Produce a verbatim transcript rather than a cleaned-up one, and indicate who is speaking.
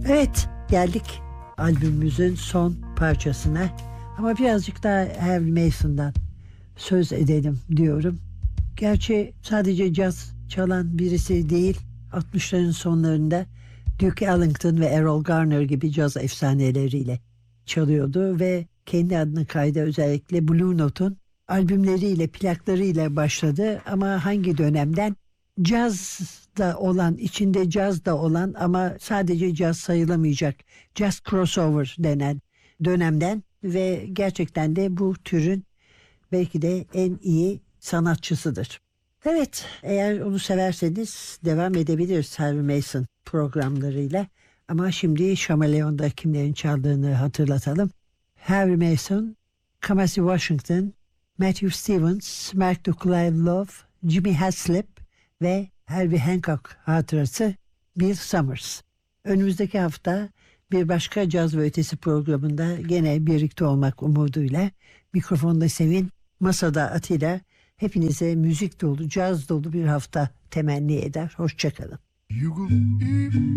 Speaker 1: Evet, geldik albümümüzün son parçasına. Ama birazcık daha Heavy Mason'dan söz edelim diyorum. Gerçi sadece caz çalan birisi değil, altmışların sonlarında Duke Ellington ve Errol Garner gibi caz efsaneleriyle çalıyordu ve kendi adını kayda özellikle Blue Note'un albümleriyle, plaklarıyla başladı. Ama hangi dönemden? Caz da olan, içinde caz da olan ama sadece caz sayılamayacak, jazz crossover denen dönemden ve gerçekten de bu türün belki de en iyi sanatçısıdır. Evet, eğer onu severseniz devam edebiliriz Harvey Mason programlarıyla. Ama şimdi Şamaleon'da kimlerin çaldığını hatırlatalım. Harvey Mason, Kamasi Washington, Matthew Stevens, Mark Duclave Love, Jimmy Haslip ve Herbie Hancock hatırası Bill Summers. Önümüzdeki hafta bir başka caz ve ötesi programında gene birlikte olmak umuduyla mikrofonda Sevin, masada Atilla, hepinize müzik dolu, caz dolu bir hafta temenni eder. Hoşçakalın.